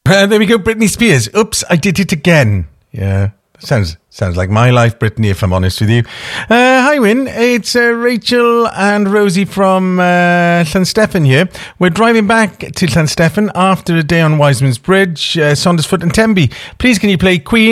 There we go, Britney Spears. Oops, I did it again. Yeah, sounds like my life, Brittany, if I'm honest with you. Hi, Wyn. It's Rachel and Rosie from Llanstefan here. We're driving back to Llanstefan after a day on Wiseman's Bridge, Saundersfoot and Tenby. Please, can you play Queen?